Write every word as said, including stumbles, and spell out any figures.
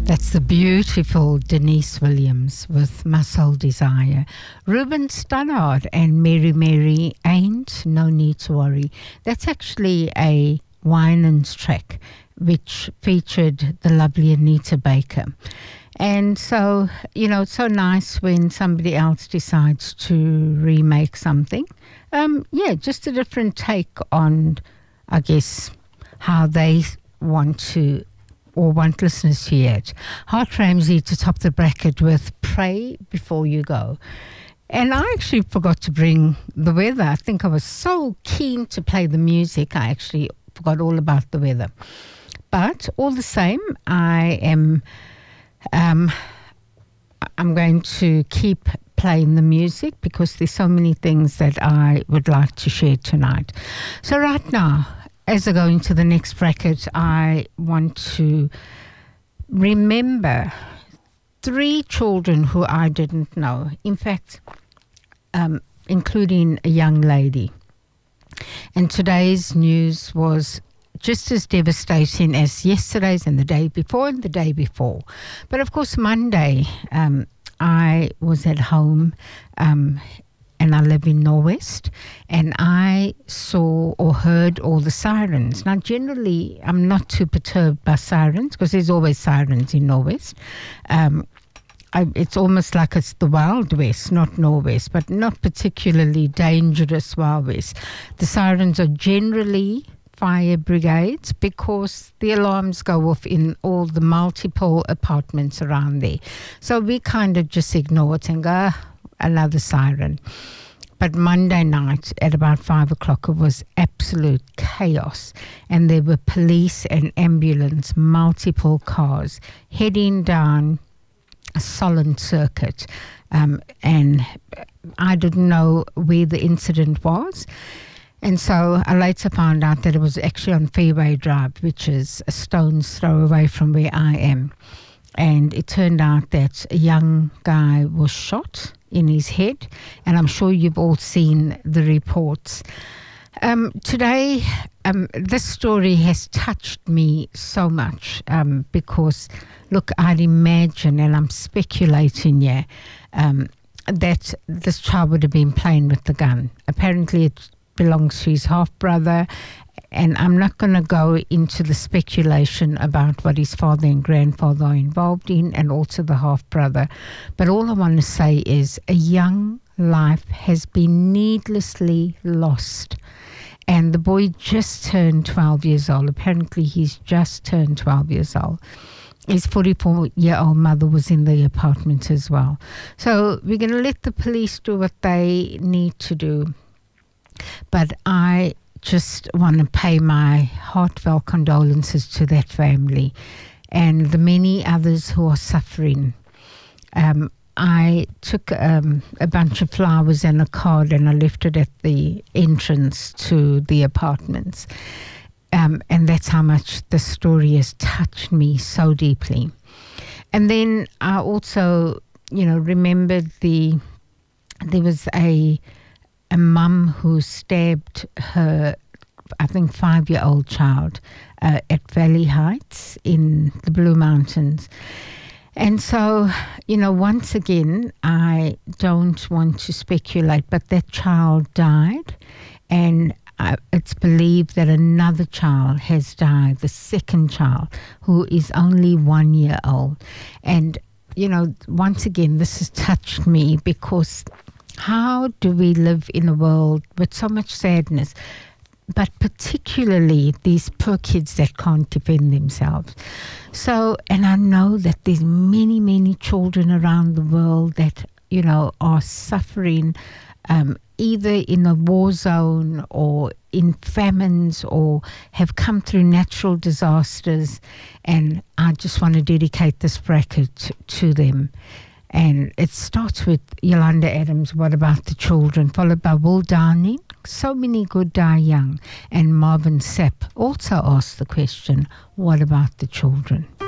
That's the beautiful Denise Williams with My Soul Desire. Ruben Studdard and Mary Mary Ain't No Need to Worry. That's actually a Winans track which featured the lovely Anita Baker. And so, you know, it's so nice when somebody else decides to remake something. Um, yeah, just a different take on, I guess, how they want to or want listeners to hear it. Hart Ramsey to top the bracket with Pray Before You Go. And I actually forgot to bring the weather. I think I was so keen to play the music, I actually forgot all about the weather. But all the same, I am um, I'm going to keep playing the music because there's so many things that I would like to share tonight. So right now, as I go into the next bracket, I want to remember three children who I didn't know. In fact, um, including a young lady. And today's news was just as devastating as yesterday's and the day before and the day before. But of course, Monday, um, I was at home um, and I live in Norwest, and I saw or heard all the sirens. Now, generally, I'm not too perturbed by sirens because there's always sirens in Norwest. Um, I, it's almost like it's the Wild West, not Norwest, but not particularly dangerous Wild West. The sirens are generally fire brigades because the alarms go off in all the multiple apartments around there. So we kind of just ignore it and go, ah, another siren. But Monday night at about five o'clock, it was absolute chaos. And there were police and ambulance, multiple cars heading down a Solent circuit. Um, and I didn't know where the incident was. And so I later found out that it was actually on Fairway Drive, which is a stone's throw away from where I am. And it turned out that a young guy was shot in his head, and I'm sure you've all seen the reports. Um, today, um, this story has touched me so much um, because, look, I'd imagine, and I'm speculating here, um, that this child would have been playing with the gun. Apparently, it belongs to his half-brother, and I'm not going to go into the speculation about what his father and grandfather are involved in, and also the half-brother. But all I want to say is a young life has been needlessly lost. And the boy just turned twelve years old. Apparently, he's just turned twelve years old. His forty-four-year-old mother was in the apartment as well. So we're going to let the police do what they need to do. But I just want to pay my heartfelt condolences to that family and the many others who are suffering. Um, I took um, a bunch of flowers and a card and I left it at the entrance to the apartments. Um, and that's how much the story has touched me so deeply. And then I also, you know, remembered the, there was a, a mum who stabbed her, I think, five-year-old child uh, at Valley Heights in the Blue Mountains. And so, you know, once again, I don't want to speculate, but that child died, and uh, it's believed that another child has died, the second child, who is only one year old. And, you know, once again, this has touched me because how do we live in a world with so much sadness, but particularly these poor kids that can't defend themselves? So, and I know that there's many, many children around the world that, you know, are suffering um, either in a war zone or in famines or have come through natural disasters. And I just want to dedicate this bracket to, to them. And it starts with Yolanda Adams, What About the Children, followed by Will Downing, So Many Good Die Young, and Marvin Sapp also asked the question, what about the children?